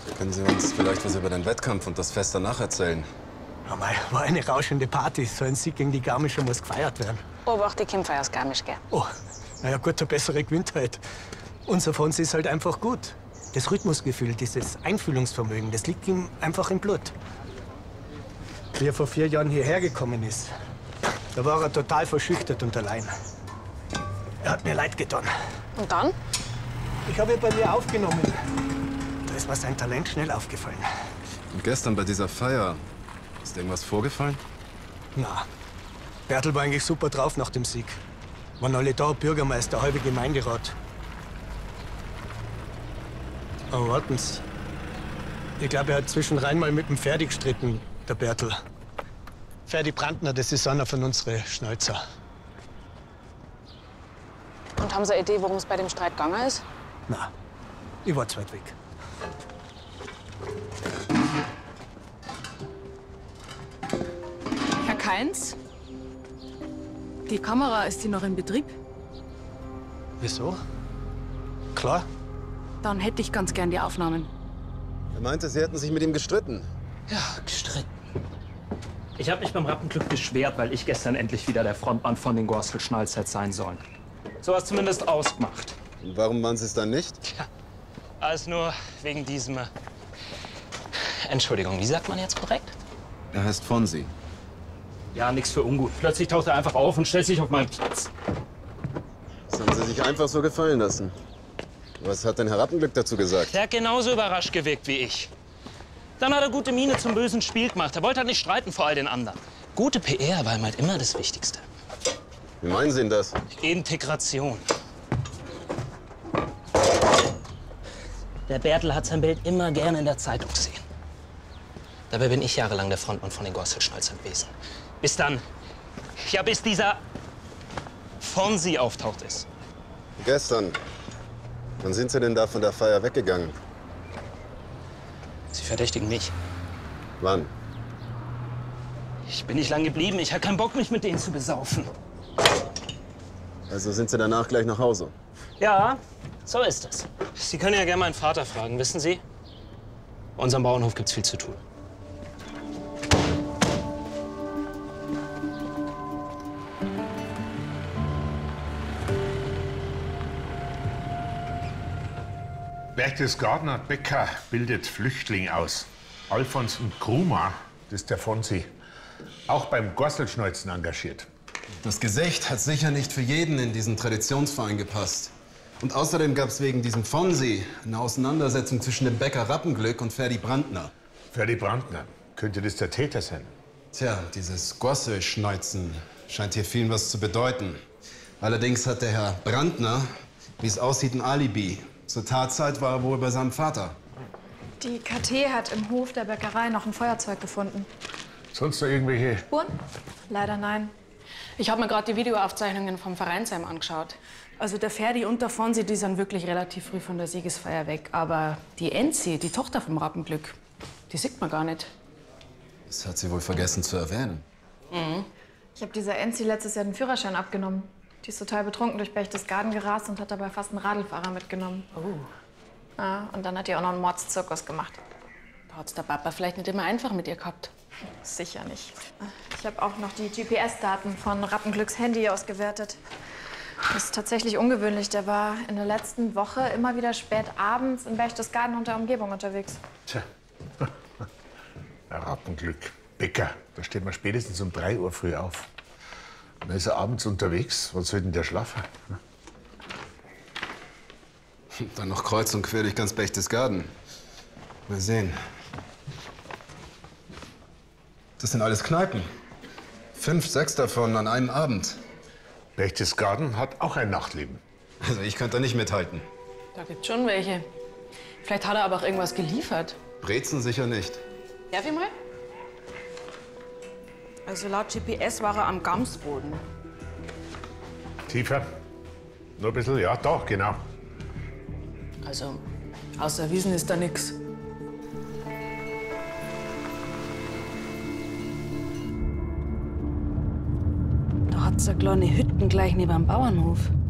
Können Sie uns vielleicht was über den Wettkampf und das Fest danach erzählen? Ja, mei, war eine rauschende Party. So ein Sieg gegen die Garmischer muss gefeiert werden. Obacht, die Kämpfer aus Garmisch, gell? Oh, naja gut, der Bessere gewinnt halt. Unser Fonsi ist halt einfach gut. Das Rhythmusgefühl, dieses Einfühlungsvermögen, das liegt ihm einfach im Blut. Wie er vor 4 Jahren hierher gekommen ist, da war er total verschüchtert und allein. Er hat mir leid getan. Und dann? Ich habe ihn bei mir aufgenommen. Da ist mir sein Talent schnell aufgefallen. Und gestern bei dieser Feier, ist irgendwas vorgefallen? Na, Bertel war eigentlich super drauf nach dem Sieg. Waren alle da, Bürgermeister, halbe Gemeinderat. Aber warten's. Ich glaube, er hat zwischenrein mal mit dem Ferdi gestritten, der Bertel. Ferdi Brandner, das ist einer von unseren Schnäuzer. Und haben Sie eine Idee, worum es bei dem Streit gegangen ist? Na, ich war zu weit weg. Herr Kainz, die Kamera, ist die noch in Betrieb? Wieso? Klar. Dann hätte ich ganz gern die Aufnahmen. Er meinte, Sie hätten sich mit ihm gestritten. Ja, gestritten. Ich habe mich beim Rappenglück beschwert, weil ich gestern endlich wieder der Frontmann von den Gorstel-Schnalz hätte sein sollen. So was zumindest ausgemacht. Und warum waren Sie es dann nicht? Tja, alles nur wegen diesem... Entschuldigung, wie sagt man jetzt korrekt? Er heißt Fonsi. Ja, nix für ungut. Plötzlich taucht er einfach auf und stellt sich auf meinen Platz. Das haben Sie sich einfach so gefallen lassen. Was hat denn Herr Rappenglück dazu gesagt? Der hat genauso überrascht gewirkt wie ich. Dann hat er gute Miene zum bösen Spiel gemacht. Er wollte halt nicht streiten vor all den anderen. Gute PR war ihm halt immer das Wichtigste. Wie meinen Sie denn das? Integration. Der Bertel hat sein Bild immer gerne in der Zeitung gesehen. Dabei bin ich jahrelang der Frontmann von den Gorstel-Schnalzern gewesen. Bis dann, ja, bis dieser Fonsi auftaucht ist. Gestern. Wann sind Sie denn da von der Feier weggegangen? Sie verdächtigen mich. Wann? Ich bin nicht lang geblieben. Ich hatte keinen Bock, mich mit denen zu besaufen. Also sind Sie danach gleich nach Hause? Ja, so ist es. Sie können ja gerne meinen Vater fragen, wissen Sie? Bei unserem Bauernhof gibt's viel zu tun. Berchtesgadener Bäcker bildet Flüchtling aus. Alfons und Kruma, das ist der Fonsi, auch beim Gorstelschneuzen engagiert. Das Gesicht hat sicher nicht für jeden in diesen Traditionsverein gepasst. Und außerdem gab es wegen diesem Fonsi eine Auseinandersetzung zwischen dem Bäcker Rappenglück und Ferdi Brandner. Ferdi Brandner, könnte das der Täter sein? Tja, dieses Gosselschneuzen scheint hier vielen was zu bedeuten. Allerdings hat der Herr Brandner, wie es aussieht, ein Alibi. Zur Tatzeit war er wohl bei seinem Vater. Die KT hat im Hof der Bäckerei noch ein Feuerzeug gefunden. Sonst noch irgendwelche... Spuren? Leider nein. Ich habe mir gerade die Videoaufzeichnungen vom Vereinsheim angeschaut. Also der Ferdi und der Fonsi, die sind wirklich relativ früh von der Siegesfeier weg. Aber die Enzi, die Tochter vom Rappenglück, die sieht man gar nicht. Das hat sie wohl vergessen zu erwähnen. Mhm. Ich habe dieser Enzi letztes Jahr den Führerschein abgenommen. Die ist total betrunken durch Berchtesgaden gerast und hat dabei fast einen Radlfahrer mitgenommen. Oh. Ja, und dann hat die auch noch einen Mordzirkus gemacht. Da hat's der Papa vielleicht nicht immer einfach mit ihr gehabt. Sicher nicht. Ich habe auch noch die GPS-Daten von Rappenglücks Handy ausgewertet. Das ist tatsächlich ungewöhnlich. Der war in der letzten Woche immer wieder spät abends in Berchtesgaden und der Umgebung unterwegs. Tja, Rappenglück, Bäcker, da steht man spätestens um 3 Uhr früh auf. Und dann ist er abends unterwegs. Was soll denn der schlafen? Dann noch kreuz und quer durch ganz Berchtesgaden. Mal sehen. Das sind alles Kneipen. 5, 6 davon an einem Abend. Berchtesgaden hat auch ein Nachtleben. Also ich könnte da nicht mithalten. Da gibt's schon welche. Vielleicht hat er aber auch irgendwas geliefert. Brezen sicher nicht. Darf ich mal? Also laut GPS war er am Gamsboden. Tiefer? Nur ein bisschen? Ja, da, genau. Also außer Wiesen ist da nix. Da hat's eine kleine Hütten gleich neben dem Bauernhof.